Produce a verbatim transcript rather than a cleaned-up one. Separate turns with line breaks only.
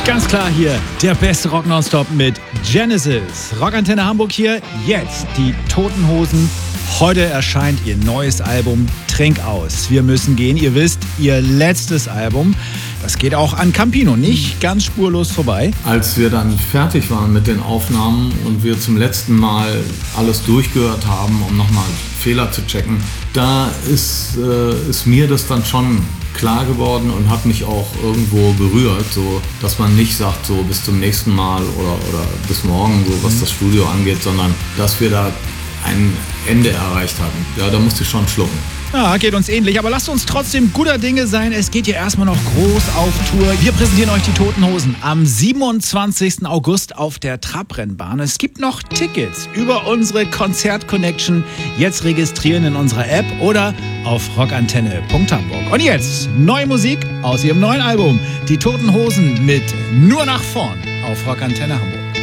Ganz klar hier, der beste Rock Nonstop mit Genesis. Rockantenne Hamburg hier, jetzt die Toten Hosen. Heute erscheint ihr neues Album Trink aus. Wir müssen gehen, ihr wisst, ihr letztes Album. Das geht auch an Campino nicht ganz spurlos vorbei.
Als wir dann fertig waren mit den Aufnahmen und wir zum letzten Mal alles durchgehört haben, um nochmal Fehler zu checken, da ist, äh, ist mir das dann schon klar geworden und hat mich auch irgendwo berührt, so dass man nicht sagt, so bis zum nächsten Mal oder, oder bis morgen, so was das Studio angeht, sondern dass wir da ein Ende erreicht hatten. Ja, da musste ich schon schlucken.
Ja, geht uns ähnlich, aber lasst uns trotzdem guter Dinge sein. Es geht ja erstmal noch groß auf Tour. Wir präsentieren euch die Toten Hosen am siebenundzwanzigsten August auf der Trabrennbahn. Es gibt noch Tickets über unsere Konzert-Connection. Jetzt registrieren in unserer App oder auf rockantenne punkt hamburg. Und jetzt neue Musik aus ihrem neuen Album. Die Toten Hosen mit Nur nach vorn auf Rockantenne Hamburg.